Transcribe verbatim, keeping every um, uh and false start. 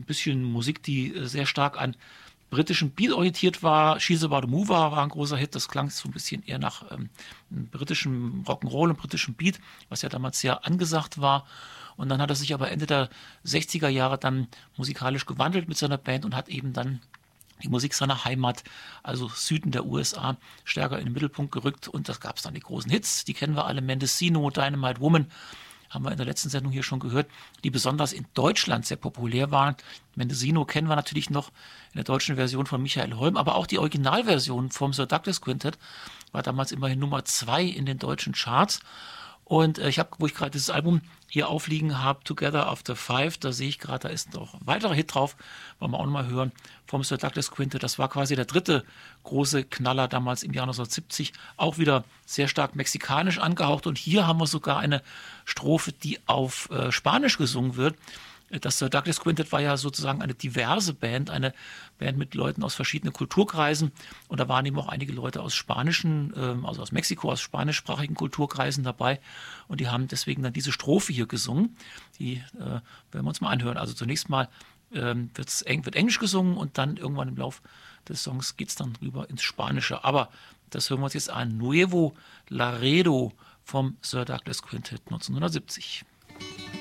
ein bisschen Musik, die äh, sehr stark an britischen Beat orientiert war. She's About a Mover war ein großer Hit. Das klang so ein bisschen eher nach ähm, einem britischen Rock'n'Roll und britischen Beat, was ja damals sehr angesagt war. Und dann hat er sich aber Ende der sechziger Jahre dann musikalisch gewandelt mit seiner Band und hat eben dann die Musik seiner Heimat, also Süden der U S A, stärker in den Mittelpunkt gerückt. Und da gab es dann die großen Hits, die kennen wir alle, Mendocino, Dynamite Woman, haben wir in der letzten Sendung hier schon gehört, die besonders in Deutschland sehr populär waren. Mendocino kennen wir natürlich noch in der deutschen Version von Michael Holm, aber auch die Originalversion vom Sir Douglas Quintet war damals immerhin Nummer zwei in den deutschen Charts. Und äh, ich habe, wo ich gerade dieses Album hier aufliegen habe, Together After Five, da sehe ich gerade, da ist noch ein weiterer Hit drauf, wollen wir auch nochmal hören, vom Sir Douglas Quintet. Das war quasi der dritte große Knaller damals im Jahr neunzehnhundertsiebzig, auch wieder sehr stark mexikanisch angehaucht. Und hier haben wir sogar eine Strophe, die auf äh, Spanisch gesungen wird. Das Sir Douglas Quintet war ja sozusagen eine diverse Band, eine Band mit Leuten aus verschiedenen Kulturkreisen. Und da waren eben auch einige Leute aus spanischen, also aus Mexiko, aus spanischsprachigen Kulturkreisen dabei. Und die haben deswegen dann diese Strophe hier gesungen. Die äh, werden wir uns mal anhören. Also zunächst mal ähm, wird's eng, wird Englisch gesungen und dann irgendwann im Lauf des Songs geht es dann rüber ins Spanische. Aber das hören wir uns jetzt an. Nuevo Laredo vom Sir Douglas Quintet neunzehnhundertsiebzig.